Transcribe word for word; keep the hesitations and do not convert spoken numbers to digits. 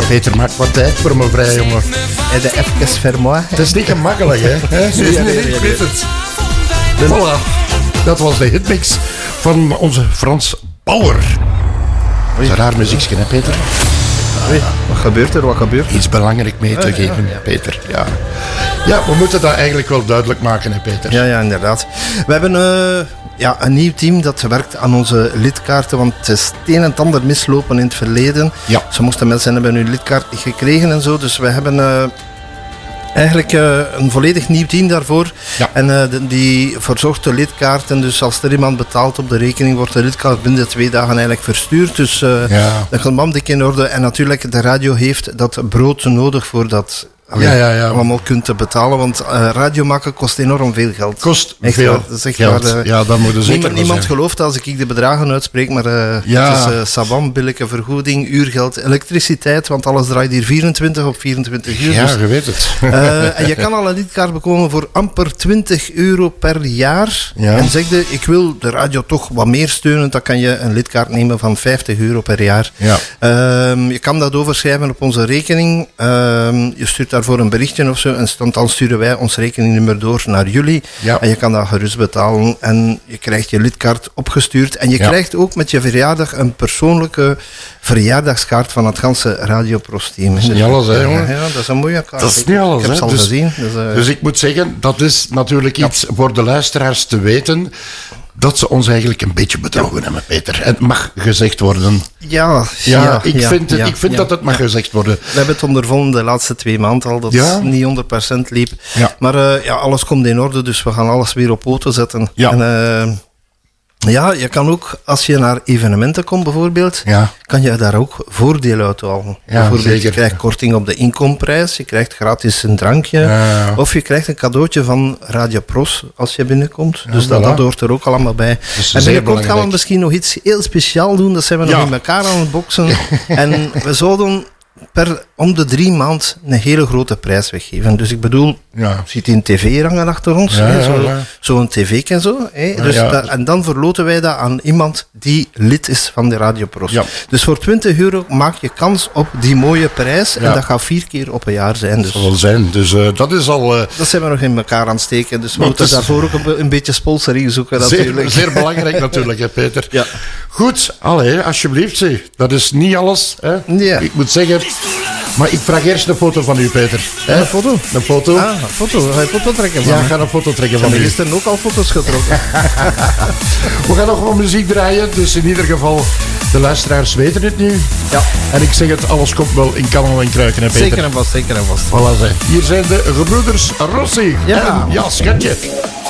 Maar Peter, maak wat tijd voor me vrij, jongen. En de even vermoeid. Het is niet gemakkelijk, hè? hè? Nee, nee, nee, ik weet het. Voilà. Dat was de hitmix van onze Frans Bauer. Dat is een raar muziekje, hè, Peter? Oei, wat gebeurt er? Wat gebeurt er? Iets belangrijk mee te Oh, ja, geven, ja. Peter. Ja. ja, we moeten dat eigenlijk wel duidelijk maken, hè, Peter? Ja, ja, inderdaad. We hebben uh, ja, een nieuw team dat werkt aan onze lidkaarten, want het is het een en het ander mislopen in het verleden. Ja. Ze moesten mensen hebben hun lidkaart niet gekregen en zo, dus we hebben... Uh, Eigenlijk uh, een volledig nieuw team daarvoor. Ja. En uh, de, die verzorgt de lidkaarten. Dus als er iemand betaalt op de rekening, wordt de lidkaart binnen twee dagen eigenlijk verstuurd. Dus uh, Ja. dat gaat dik in orde. En natuurlijk, de radio heeft dat brood nodig voor dat... Allee, Ja, ja, ja. allemaal kunt te betalen, want uh, radio maken kost enorm veel geld. Kost echt veel waar, dat is echt geld. waar, uh, Ja, dat moet er zeker niemand, wel niemand zijn. gelooft als ik de bedragen uitspreek, maar uh, Ja. het is uh, sabam, billijke vergoeding, uurgeld, elektriciteit, want alles draait hier vierentwintig op vierentwintig uur. Ja, Dus, je weet het. uh, en je kan al een lidkaart bekomen voor amper twintig euro per jaar. Ja. En zeg je, ik wil de radio toch wat meer steunen, dan kan je een lidkaart nemen van vijftig euro per jaar. Ja. Um, je kan dat overschrijven op onze rekening. Um, je stuurt daarvoor een berichtje of zo. En dan sturen wij ons rekeningnummer door naar jullie. Ja. En je kan dat gerust betalen. En je krijgt je lidkaart opgestuurd. En je Ja. krijgt ook met je verjaardag een persoonlijke verjaardagskaart van het ganse Radio Pros team. Dat is niet alles, hè, jongen. Ja, dat is een mooie kaart. Dat is niet alles, Ik heb hè. ze al Dus- gezien. Dus, uh, Dus ik moet zeggen, dat is natuurlijk iets voor de luisteraars te weten, dat ze ons eigenlijk een beetje bedrogen hebben, Peter. Het mag gezegd worden. ja, Ja, ja, ik ja, vind, het, ja, ik vind ja. dat het mag gezegd worden. We hebben het ondervonden de laatste twee maanden al, dat Ja. het niet honderd procent liep. Ja. Maar uh, ja, alles komt in orde, dus we gaan alles weer op poten zetten. Ja. En, uh, ja, je kan ook, als je naar evenementen komt bijvoorbeeld, Ja. kan je daar ook voordelen uit halen. Ja, bijvoorbeeld, zeker. je krijgt korting op de inkomprijs, je krijgt gratis een drankje, Ja. of je krijgt een cadeautje van Radio Pros als je binnenkomt. Ja, dus dat, voilà. dat hoort er ook allemaal bij. is zeer En binnenkort gaan we belangrijk. misschien nog iets heel speciaal doen, dat zijn we nog Ja. in elkaar aan het boksen. En we zouden per om de drie maand een hele grote prijs weggeven. Dus ik bedoel, Ja. ziet die een tv hangen achter ons, Ja, hè, ja, zo, ja. zo'n tv en zo. Hè. Ja, Dus ja. dat- en dan verloten wij dat aan iemand die lid is van de Radio Pros. Ja. Dus voor twintig euro maak je kans op die mooie prijs. En Ja. dat gaat vier keer op een jaar zijn. Dus Dat zal wel zijn. Dus uh, dat is al uh, dat zijn we nog in elkaar aan het steken. Dus we Maar moeten het is- daarvoor ook een, be- een beetje sponsoring zoeken zeer, natuurlijk. zeer belangrijk natuurlijk, hè, Peter. Ja. Goed, allee, alsjeblieft, zeg. Dat is niet alles. Hè. Ja. Ik moet zeggen, maar ik vraag eerst een foto van u, Peter. Hè? Een foto? Een foto? Ah, een foto. Ga je een foto trekken van Ja, me? ik ga een foto trekken We van hebben u. gisteren ook al foto's getrokken. We gaan nog wat muziek draaien, dus in ieder geval, de luisteraars weten het nu. Ja. En ik zeg het, alles komt wel in kannen en kruiken, hè, Peter. Zeker en vast, zeker en vast. Voilà, zeg. Hier zijn de gebroeders Rossi. Ja. En ja, schatje.